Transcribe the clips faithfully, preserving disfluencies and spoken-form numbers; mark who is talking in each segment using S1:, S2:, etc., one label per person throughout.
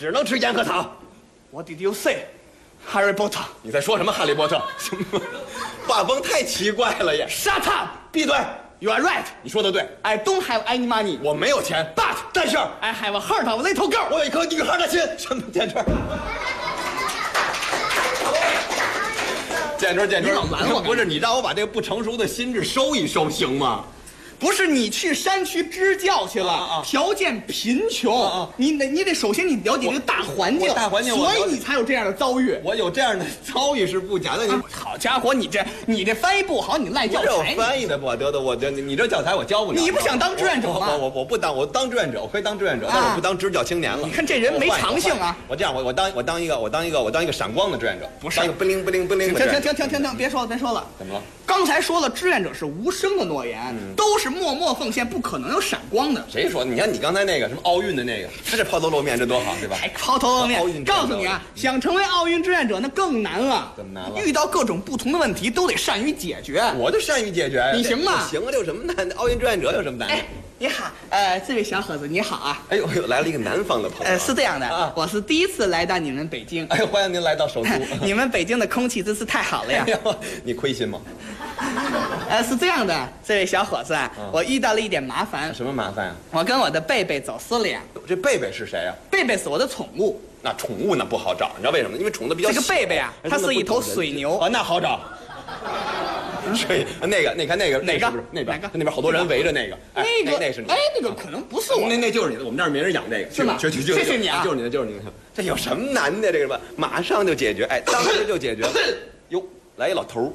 S1: 只能吃盐和糖。
S2: 我弟弟有 C， Harry Potter。
S1: 你在说什么？哈利波特？画风太奇怪了呀
S2: ！Shut up！
S1: 闭嘴
S2: You are right。
S1: 你说的对。
S2: I don't have any money。
S1: 我没有钱
S2: ，But
S1: 但是
S2: I have a heart of a little girl。
S1: 我有一颗女孩的心。什么建春？建春，建春，
S2: 你老拦我
S1: 不是你让我把这个不成熟的心智收一收行吗？
S2: 不是你去山区支教去了，
S1: 啊啊
S2: 条件贫穷，
S1: 啊啊
S2: 你得你得首先你了解这个大环境，
S1: 大环境，
S2: 所以你才有这样的遭遇。
S1: 我有这样的遭遇是不假的。你、
S2: 啊、好家伙，你这你这翻译不好，你赖教
S1: 我
S2: 材。
S1: 有翻译的不得的，我这你这教材我教不了。
S2: 你不想当志愿者吗？
S1: 我我我不当，我当志愿者，我可以当志愿者，但我不当支教青年了。
S2: 你看这人没长性啊！
S1: 我这样，我我当我当一个我当一个我当一个闪光的志愿者，
S2: 不是
S1: 当一个不灵不灵不灵的。
S2: 停停停停停停，别说了别说了。
S1: 怎么了？
S2: 刚才说了，志愿者是无声的诺言，
S1: 嗯、
S2: 都是默默奉献，不可能有闪光的。
S1: 谁说？你看你刚才那个什么奥运的那个，这抛头露面，这多好，对吧？
S2: 还抛头露面。告诉你啊，想成为奥运志愿者那更难了。
S1: 怎么难了？
S2: 遇到各种不同的问题，都得善于解决。
S1: 我就善于解决，
S2: 你行吗？
S1: 行啊，这有什么难的？奥运志愿者有什么难的？
S2: 哎，你好，呃，这位小伙子你好啊。
S1: 哎呦，又来了一个南方的朋友。
S2: 呃，是这样的，
S1: 啊、
S2: 我是第一次来到你们北京。
S1: 哎呦，欢迎您来到首都。
S2: 你们北京的空气真是太好了呀！
S1: 哎呦，你亏心吗？
S2: 呃，是这样的，这位小伙子，嗯、我遇到了一点麻烦。
S1: 什么麻烦呀、啊？
S2: 我跟我的贝贝走失了呀。
S1: 这贝贝是谁呀、啊？
S2: 贝贝是我的宠物。
S1: 那宠物那不好找，你知道为什么？因为宠的比较小。
S2: 这个贝贝啊，它是一头水牛。
S1: 哦，那好找。所以那个，你看那个
S2: 哪个？
S1: 是不是那边？
S2: 哪个？
S1: 那边好多人围着那个。
S2: 那个
S1: 那是你。
S2: 哎，那个可能不是我。
S1: 那那就是你的，我们这儿没人养这个。
S2: 是吗？
S1: 谢
S2: 谢你啊，
S1: 就是你的，就是你的。这有什么难的？这个吧，马上就解决。哎，当时就解决了。哟，来一老头。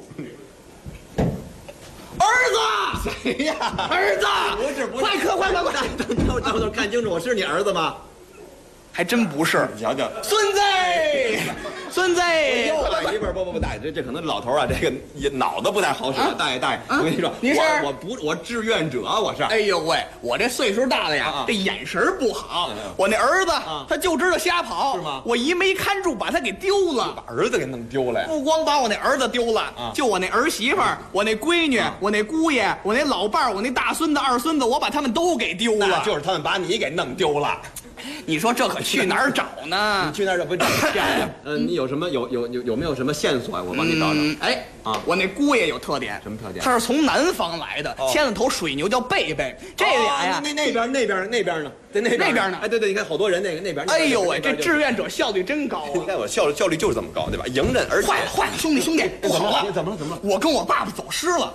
S2: 儿子，
S1: 谁呀？
S2: 儿子，
S1: 不是不是，
S2: 快快快快快！
S1: 等等会儿，等会儿，看清楚，我是你儿子吗？
S2: 还真不是。
S1: 你瞧瞧，
S2: 孙子，孙子，
S1: 又来一份，不不不，大爷，这这可能老头啊，这个也脑子不太好使。大爷大爷，我跟你说，
S2: 你是
S1: 我不我志愿者，我是。
S2: 哎呦喂，我这岁数大了呀，这眼神不好。我那儿子他就知道瞎跑，
S1: 是吗？
S2: 我一没看住，把他给丢了，
S1: 把儿子给弄丢了呀。
S2: 不光把我那儿子丢了，就我那儿媳妇儿、我那闺女、我那姑爷、我那老伴儿、我那大孙子、二孙子，我把他们都给丢了。
S1: 就是他们把你给弄丢了。
S2: 你说这可去哪儿找呢？
S1: 你去哪儿找？不找？嗯，你有什么有有有有没有什么线索？我帮你找找。
S2: 哎啊，我那姑爷有特点。
S1: 什么特点？
S2: 他是从南方来的，牵了头水牛叫贝贝。这俩呀，
S1: 那那边那边那边呢？在那
S2: 那边呢？
S1: 哎，对对，你看好多人那个那边。
S2: 哎呦喂，这志愿者效率真高啊！
S1: 你看我效率效率就是这么高，对吧？迎刃而解。
S2: 坏了坏了，兄弟兄弟，不好了！
S1: 怎么了怎么了？
S2: 我跟我爸爸走失了。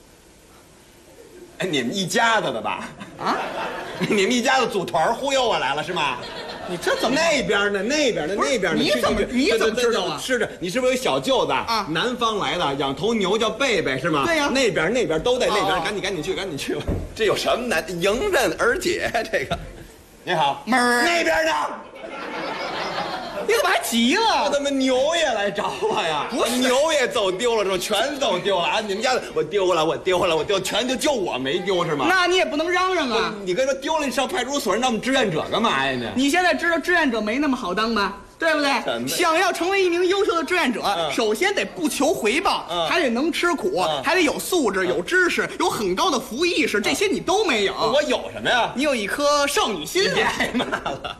S1: 哎，你们一家子的吧？
S2: 啊？
S1: 你们一家子组团忽悠我来了是吗？
S2: 你这怎么
S1: 那边呢？那边呢？那边呢？
S2: 你怎么你怎么知道啊？
S1: 是的，你是不是有小舅子
S2: 啊？
S1: 南方来的，养头牛叫贝贝是吗？
S2: 对呀。
S1: 那边那边都在那边，赶紧赶紧去，赶紧去吧。这有什么难？迎刃而解，这个。你好，
S2: 妹儿，
S1: 那边呢？
S2: 你怎么还急了？
S1: 我怎么牛也来找我呀？
S2: 不是
S1: 牛也走丢了是吧？全走丢了啊！你们家的我丢了，我丢了，我丢，全就就我没丢是吗？
S2: 那你也不能嚷嚷啊！
S1: 你跟说丢了，你上派出所，让我们志愿者干嘛呀你？
S2: 你现在知道志愿者没那么好当吧？对不对？想要成为一名优秀的志愿者，嗯、首先得不求回报，嗯、还得能吃苦，嗯、还得有素质、有知识、有很高的服务意识，这些你都没有。
S1: 我有什么呀？
S2: 你有一颗少女心。
S1: 别挨骂了。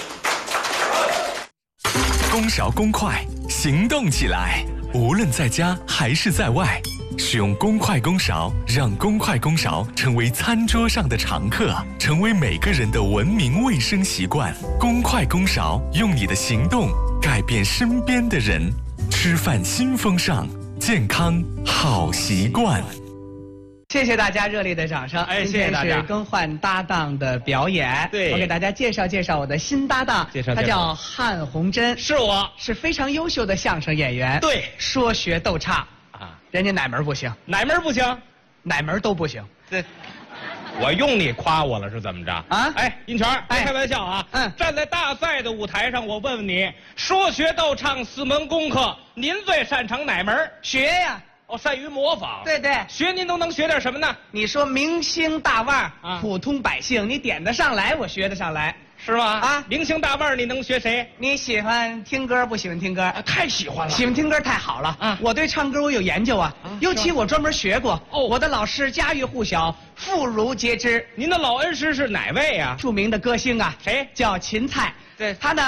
S3: 公勺公筷，行动起来！无论在家还是在外，使用公筷公勺，让公筷公勺成为餐桌上的常客，成为每个人的文明卫生习惯。公筷公勺，用你的行动改变身边的人。吃饭新风尚，健康好习惯。
S4: 谢谢大家热烈的掌声！
S5: 哎，谢谢大家！
S4: 今天是更换搭档的表演，
S5: 对，
S4: 我给大家介绍介绍我的新搭档，
S5: 介绍
S4: 他叫汉红珍，
S5: 是我，
S4: 是非常优秀的相声演员，
S5: 对，
S4: 说学逗唱
S5: 啊，
S4: 人家哪门不行？
S5: 哪门不行？
S4: 哪门都不行。
S5: 这，我用你夸我了是怎么着？
S4: 啊，
S5: 哎，银泉，别开玩笑啊！
S4: 嗯，
S5: 站在大赛的舞台上，我问问你，说学逗唱四门功课，您最擅长哪门？
S4: 学呀。
S5: 哦，善于模仿，
S4: 对对，
S5: 学您都能学点什么呢？
S4: 你说明星大腕儿
S5: 啊，
S4: 普通百姓你点得上来，我学得上来，
S5: 是吗？
S4: 啊，
S5: 明星大腕儿你能学谁？
S4: 你喜欢听歌不喜欢听歌？
S5: 啊，太喜欢了，
S4: 喜欢听歌太好了
S5: 啊！
S4: 我对唱歌我有研究啊，啊尤其我专门学过。哦，我的老师家喻户晓，妇孺皆知。
S5: 您的老恩师是哪位呀？
S4: 著名的歌星啊，
S5: 谁？
S4: 叫芹菜。
S5: 对，
S4: 他呢。